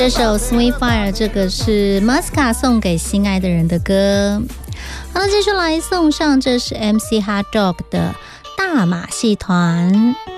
这首 Sweet Fire 这个是 Muska 送给心爱的人的歌。好了，接下来送上这是 MC Hot Dog 的大马戏团。